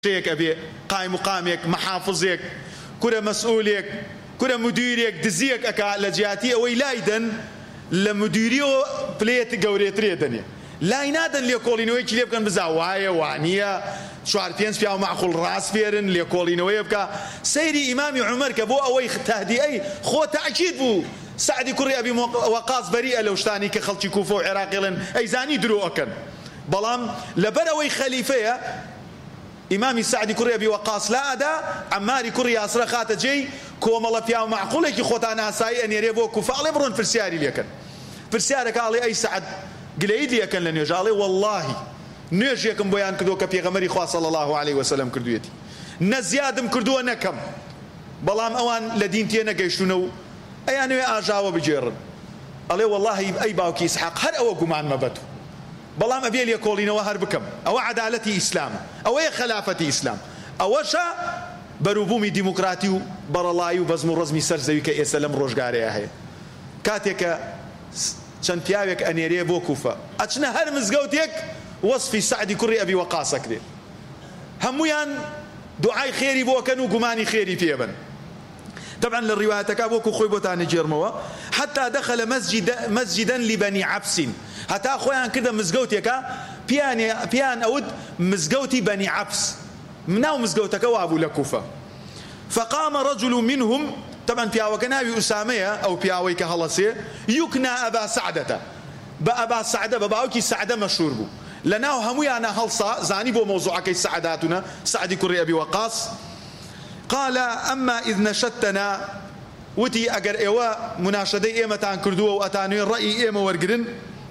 شيك أبي قائم مقامك محافظك كرة مسؤولك كرة مديرك دزيك أكا لجياتي أو لايدن لمديريو بليت قوريت ريدني لا ينادن ليكولينوي كليب كان بزاوايا وانيا شعر فينس فيها معقول راس فيرن ليكولينوي بكا سيري إمامي عمر كبو أوي تهدي أي خو تأكيد بو سعدي كري أبي وقاص بريئة لو شتاني كخلتي كوفو عراقي لن أي زاني درو أكن بلام لبروي خليفة إمامي سعدي كري أبي وقاص لا أدا عماري كري أسرى خات جي كوم الله فيها معقولة كي خوتانا ساي أن يريبو كفالي برون فرسياري ليكن فرسيارك علي أي سعد قليد ليكن لن يجالي والله نيجيكم بيان كدو كبي غمري خوا صلى الله عليه وسلم كردويتي نزيادم كردو نكم بلام أوان لدينتي نقيشتونو أي أنا أجاوب بجيرن علي والله أي باوكي إسحاق هر أو قمان مبتو بلام أبي لي كولينا وهر بكم أو عدالتي إسلام أو أي خلافتي إسلام أو شا بروبومي ديمقراطيو برلايو بزمو رزمي سرزوي كإسلام روجاري هي كاتيك شن بياوك أنيري بوكوفا أتشنا هر مزقوتيك وصفي سعدي كري أبي وقاصة كده هميان دعاء خيري بوكنو قماني خيري فيبن طبعا للرواية تكابوكو خويبوتاني جيرموا حتى دخل مسجدا لبني عبس حتى أخوان كده مزقوتيك بيان أود مزقوتي بني عبس مناو مزقوتك وابو لكوفة فقام رجل منهم طبعا بياوي كناوي أسامية أو بياوي كهلسي يكنى أبا سعدة بأبا سعدة بباوكي سعدة مشهور بو لناو همويا أنا هلصا زاني بو موضوعك سعداتنا سعدي كري أبي وقاص قال أما إذ نشدتنا وتي أجر إيوا مناشدة إيما تان كردوه وأتاني الرأي إيما ورقرن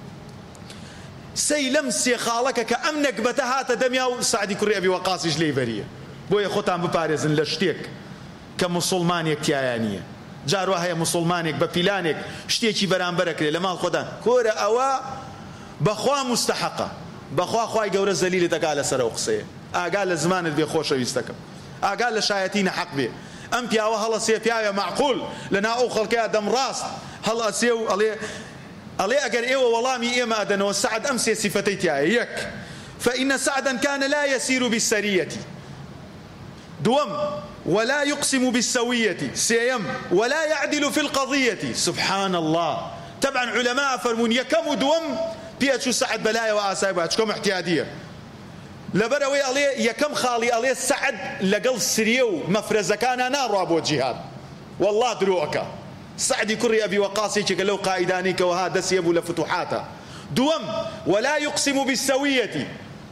سيلم سيخالك كأمنك بتهات دمياو سعدي كري أبي وقاص جلي بريه بويا خوتان ببارزن لشتيك كمسلمانيك تيانية جاروا هيا مسلمانيك ببيلانيك شتيكي برانبرك لما الخدان كورا أوا بخوا مستحقة بخوا خواي قورة زليل تقال سروقسية قال زمان البي خوش ويستكم قال لشايتين حق بي أم بياوا هلا سي بياوا معقول لنا أوخل كيا دم راس هلا سيو علي أجر إيوه والله مي إيما أدنى والسعد أمسي صفتيتي يك فإن سعدا كان لا يسير بالسرية دوم ولا يقسم بالسوية سيم ولا يعدل في القضية سبحان الله طبعا علماء فرمون يكم دوم بيأتشو سعد بلايا وآسايب واتشكم احتيادية لبروي عليه يكم خالي عليه سعد لقل سريو مفرزة كان نار أبو الجهاد والله دروعك سعدي كري أبي وقاصي لو قائدانيك وهذا سيبو لفتوحاته دوم ولا يقسم بالسوية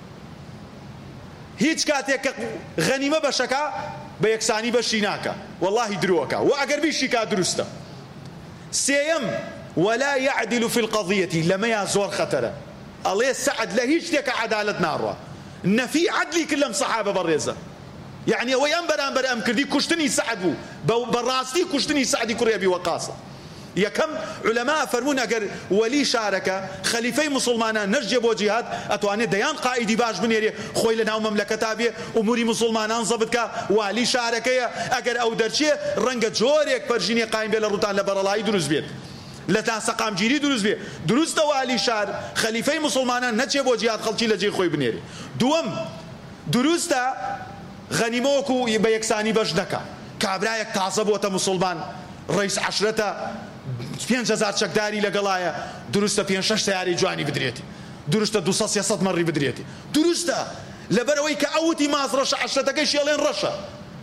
هيج كاتيك غنيمة بشكا بيكساني بشيناكا والله دروعك وأقر بيشيكا درسته سيم ولا يعدل في القضية لما يزور خطرة الله سعد لا هيج تيك عدالة نار إن في عدلي كلهم صحابة بالرزة يعني هو أنبر أم كردي كشتني سعد بو براستي كشتني سعدي كري أبي وقاصة يا كم علماء فرمون أجر ولي شارك خليفي مسلمان نرجع بوجهات أتواني ديان قائدي باش بنيري خوي لنا ومملكة أبي أموري مسلمان ضبطك ولي شارك أجر أو درشي رنج جوريك برجيني قائم بلا روتان لبرلاي دروز بيت لتا سقام جيري دروز بيت دروز توالي شار خليفي مسلمان نرجع بوجهات خلتي لجي خوي بنيري دوم دروز تا غنيموكو بيكساني بجنكا كابرايك تعصبوت مسلمان رئيس عشرته 5000 شكداري لقلايا درسته 5 سياري جواني بدريتي درسته 200 مري بدريتي درسته لبروي كأوتي ماز رشا عشرتك ايش يلين رشا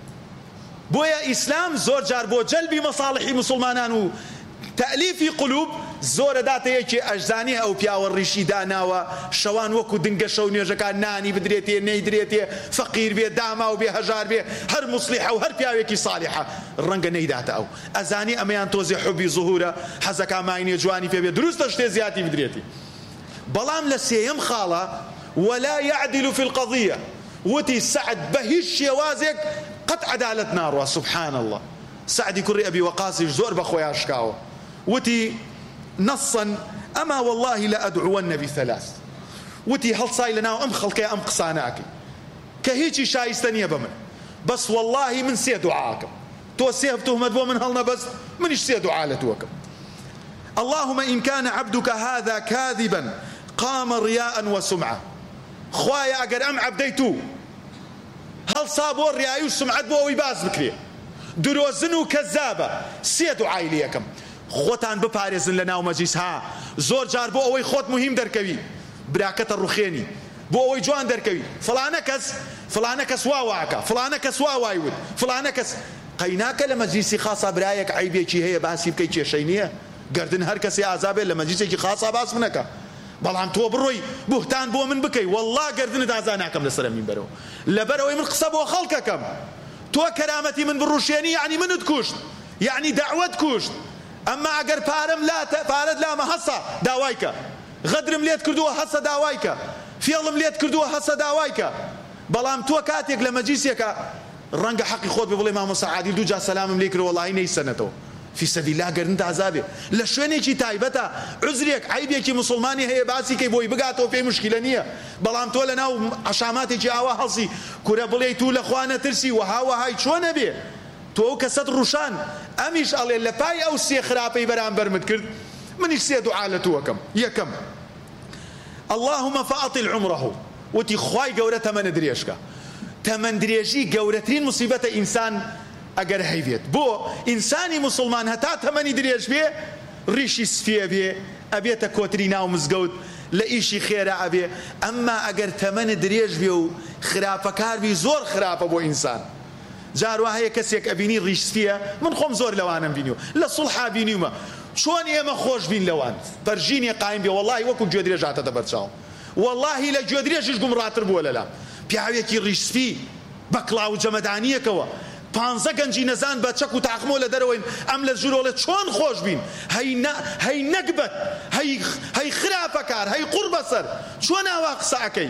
بويا اسلام زور جار بو جلبي مصالح مسلمانان تأليف قلوب زور داته يكي أجزاني أو بياو الرشي داناوا شوان وكو دنگا شوني جكا ناني بدريتي نيدريتي فقير بيه داما وبيه هجار بيه هر مصلحة وهر بياو يكي صالحة الرنگا نيداته أو أزاني أميان توزي حبي ظهورة حزكا مايني جواني فيه بيه دروس تشتي زياتي بدريتي بلام لسيهم خالة ولا يعدل في القضية وتي سعد بهش يوازك قد عدالة نار سبحان الله سعدي كري أبي وقاسي زور بخويا شكاو وتي نصا أما والله لا أدعون بثلاث وتي هل صاي لنا أم خلقي أم قصاناك كهيجي شايستني بمن بس والله من سي دعاكم تو سيفتهم مدبو من هلنا بس من إيش سي دعاء لتوكم اللهم إن كان عبدك هذا كاذبا قام رياء وسمعة خوايا أقر أم عبديتو هەڵسا بۆ ڕیایی و سمعەت بۆ ئەوەی باز بکرێ، درۆزن و کەزابە. سێ دوعای لێ یەکەم، خۆتان بپارێزن لە ناو مەجلیس. ها زۆر جار بۆ ئەوەی خۆت مهم دەرکەوی، براکەتە ڕوخێنی، بۆ ئەوەی جوان دەرکەوی، فڵانە کەس وا واکە، فڵانە کەس وا وای وت، فڵانە کەس قەیناکە لە مەجلیسی خاسا برایەک عیبێکی هەیە باسی بکەی کێشەی نییە. گردن هەر کەسێ ئازابێت لە مەجلیسێکی خاسا باس منەکە، بەڵام تۆ بڕۆی بوهتان بۆ من بکەی، وەڵڵا گردنت ئازا ناکەم لەسەر مینبەرەوە، لەبەرەوەی من قسە بۆ خەڵکەکەم. تۆ کەرامەتی من بڕوشێنی یعنی منت کوشت، یعنی دعوەت کوشت. ئەمما ئەگەر پارەت لامە هەسە داوایکە، غەدرم لێت کردووە هەسە داوایکە، فێڵم لێت کردووە هەسە داوایکە. بەڵام تۆ کاتێک لە مەجلیسێکە ڕەنگە حەقی خۆت بڵێ مامۆستا عادیل دوو جا سەلامم لێ کرد وەڵاهی نەیسەنەتەوە، فی سەبیللا گردنت ئازابێ. لە شوێنێکی تایبەتە عوزرێک عیبێکی مسلمانی هەیە باسی کەی بۆی بگاتەوە پێی مشکلە نییە، بەڵام تۆ لە ناو عەشاماتێکی ئاوا هەڵسی کورە بڵێ تو لە خوا نەترسی وەهای چۆن نەبێ. تۆ ئەو کەسەت ڕوشان، ئەمیش ئەڵێ لە پای ئەو سێ خراپەی بەرامبەرمت کرد منیش سێ دوعا لە تووەکەم. یەکەم اللهم فأطل عمره، وتی خوای گەورە تەمەنە درێژکە. تەمەن درێژی گەورەترین موسیبەتە ئینسان ئەگەر هەیبێت. بۆ ئینسانی مسلمان هەتا تەمەنی درێژ بێ ڕیشی سفێ بێ، ئەبێتە کۆتری ناو مزگەوت، لە ئیشی خێرا ئەبێ. ئەمما ئەگەر تەمەنە درێژ بێ و خراپەکار بی زۆر خراپە بۆ ئینسان. جاروا هەیە کەسێک ئەبینی ڕیش سفێ، من خۆم زۆر لەوانم بینیوە، لە سوڵحا بینیومە، چۆن ئێمە خۆش بین لەوان پەرژینێ قایم بێ، وەڵڵاهی وەکو گوێ درێژ هاتەتە بەرچاوم، وەڵڵاهی لە گوێ درێژش گومڕاتر بووە لەلام. پیاوێکی ڕیشسپی بە کڵاو جەمەدانیەکەوە 15 گەنجی نەزان بە چەک و تاقمۆ لە دەرەوەین، ئەم لە ژوورۆڵێ چۆن خۆش بین، هەی نەکبەت، هەی خراپەکار، هەی قوڕ بەسەر، چۆن ئاوا قسەکەی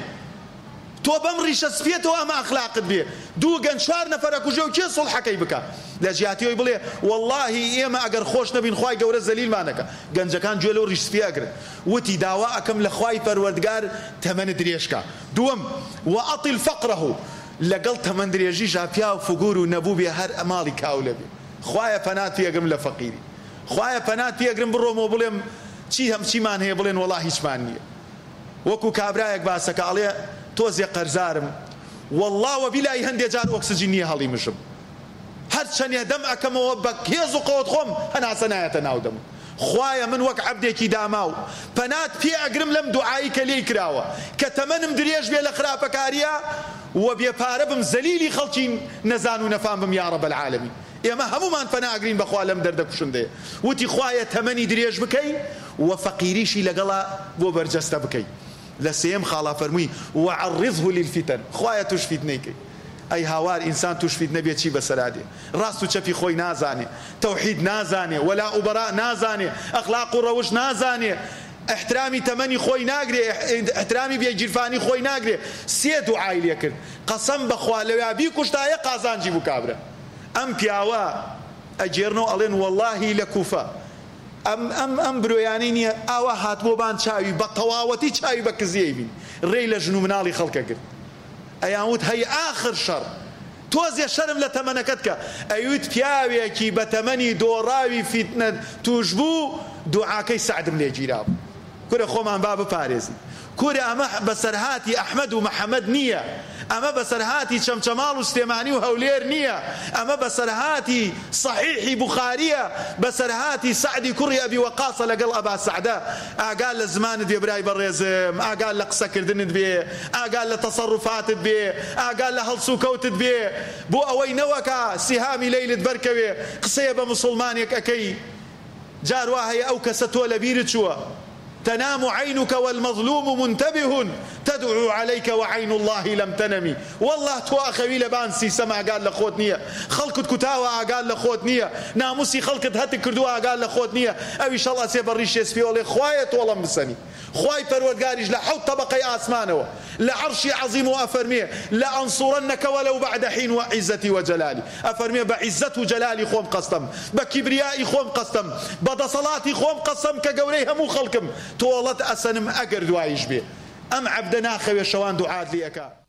تۆ بەم ڕیشە سپێتەوە ئەمە ئەخلاقت بێ. دوو گەنج 4 نەفەرە کوژێ و کێ سوڵحەکەی بکە؟ لە جیاتیەوەی بڵێ وەڵڵاهی ئێمە ئەگەر خۆش نەبین خوای گەورە زەلیلمانەکە. گەنجەکان گوێ لەو ڕیش سپێ ئەگرن، وتی داوا ئەکەم لە خوای پەروەردگار تەمەنە درێژکە. دووەم وەئەطل فەقرەهو، لەگەڵ تەمەن درێژیشا پیا و فگور و نەبوو بێ هەر ئەماڵی کاو لەبێ. خوایە پەنات پێگرم لە فەقیری، خوایە پەنات پێگرم بڕۆمەوە بڵێم چیمان هەیە، بڵێن وەڵڵا هیچمان نییە. وەکو کابرایەک باسەکە ئەڵێ تۆزێ قەرزارم، وەڵڵاوە بیلای هەندێک جار ئۆکسجین نییە هەڵی مشم، هەر چەندێ دەم ئەکەمەوە بە هێز و قەوت خۆم هەناسە نایەتە ناو دەم. خوایە من وەک عەبدێکی داماو پەنات پێ ئەگرم لەم دوعایی کە لێی کراوە کە تەمەنم درێژ بێ لە خراپەکاریە و بێپارە بم زەلیلی خەڵکی نەزان و نەفام بم یا رەب العالەمین. ئێمە هەمومان پەنا ئەگرین بەخوا لەم دەردە کوشندەیە. وتی خوایە تەمەنی درێژ بکەی و فەقیریشی لەگەڵا بۆ بەرجەستە بکەی. لە سێم خاڵا فەرمووی وعەڕضه للفتن، خوایە توش فیتنەی کەی. ئەی هاوار ئینسان توش فیتنە بێت چی بەسەرادێ، ڕاست و چەپی خۆی نازانێ، تەوحید نازانێ، وەلا و بەرا نازانێ، ئەخلاق و ڕەوش نازانێ، احترامی تەمەنی خۆی ناگرێ، احترامی بێگیرفانی خۆی ناگرێ. سێ دوعای لێ کرد، قەسەم بەخوا لەوێ بیکوشتایە قازانجی بوو کابرا. ئەم پیاوە ئەجێرنەوە ئەڵێن وەڵڵاهی لە کوفە ئەم برۆیانەی نییە، ئاوا هاتبۆبان چاوی بە تەواوەتی چاوی بە کزیەی بین، ڕێی لە ژن و مناڵی خەڵکە گرت. ئەیانوت هەی ئاخر شەڕ، تۆزێ شەرم لە تەمەنەکەت کە. ئەیوت پیاوێکی بە تەمەنی دۆڕاوی فیتنە توش بوو، دوعاکەی سەعدم لێ گیرا بوو. کورە خۆمان با بپارێزین، کورە ئەمە بەسەرهاتی ئەحمەد و مەحەمەد نییە، ئەمە بەسەرهاتی چەمچەماڵ و سلێمانی و هەولێر نییە، ئەمە بەسەرهاتی صەحیحی بوخاریە، بەسەرهاتی سەعدی کوڕی ئەبی وەقاسە لەگەڵ ئەبا سەعدە. ئاگال لە زمانت بێ برای بەڕێزم، ئاگال لە قسەکردنت بێ، ئاگال لە تەسەڕوفاتت بێ، ئاگال لە هەڵس و کەوتت بێ، بۆ ئەوەی نەوەکە سیهامی لەیلت بەرکەوێ قسەیە بە موسڵمانێک ئەکەی. جاروا هەیە ئەو کەسە تۆ لە بیرت چووە، تنام عينك والمظلوم منتبه تدعو عليك وعين الله لم تنمي. والله تو أخوي لبانسي سما قال لخوت نية، خلقت كتاوة قال لخوت نية، ناموسي خلقت هاتي كردوها قال لخوت نية. أو إن شاء الله سيبريش يسفي ولي خوايت والله مسني خواي پروردگاريش لحوت طبقي آسمانه لعرشي عظيم وأفرميه لأنصرنك ولو بعد حين وعزتي وجلالي. أفرميه بعزة وجلالي خوم قسم، بكبريائي خوم قسم، بدصلاتي خوم قسم كقوليها مو خلقم تولد أسنم أقر دوايش بيه. أم عبدنا خوي شوان دعاد ليك